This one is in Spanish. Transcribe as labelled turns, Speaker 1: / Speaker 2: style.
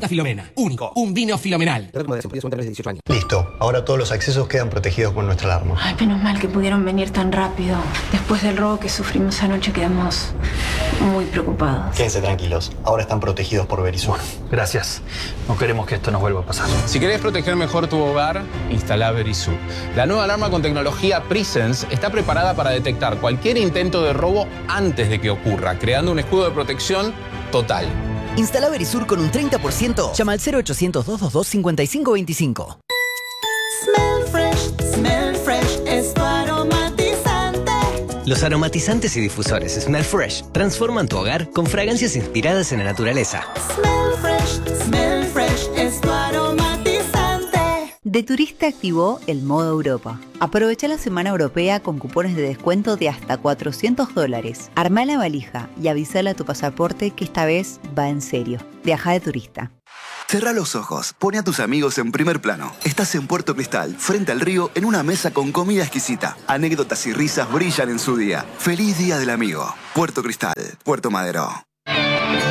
Speaker 1: Santa Filomena. Único. Un vino filomenal.
Speaker 2: Listo. Ahora todos los accesos quedan protegidos con nuestra alarma.
Speaker 3: Ay, menos mal que pudieron venir tan rápido. Después del robo que sufrimos anoche quedamos muy preocupados.
Speaker 2: Quédense tranquilos. Ahora están protegidos por Verisur.
Speaker 4: Gracias. No queremos que esto nos vuelva a pasar.
Speaker 5: Si querés proteger mejor tu hogar, instala Verisur. La nueva alarma con tecnología Presence está preparada para detectar cualquier intento de robo antes de que ocurra, creando un escudo de protección total.
Speaker 6: Instala Verisur con un 30%. Llama al 0800-222-5525.
Speaker 7: Smell Fresh es tu aromatizante.
Speaker 8: Los aromatizantes y difusores Smell Fresh transforman tu hogar con fragancias inspiradas en la naturaleza.
Speaker 7: Smell Fresh es tu aromatizante.
Speaker 9: De Turista activó el modo Europa. Aprovecha la semana europea con cupones de descuento de hasta $400. Armá la valija y avísale a tu pasaporte que esta vez va en serio. Viaja de turista.
Speaker 10: Cerrá los ojos, pone a tus amigos en primer plano. Estás en Puerto Cristal, frente al río, en una mesa con comida exquisita. Anécdotas y risas brillan en su día. ¡Feliz Día del Amigo! Puerto Cristal, Puerto Madero.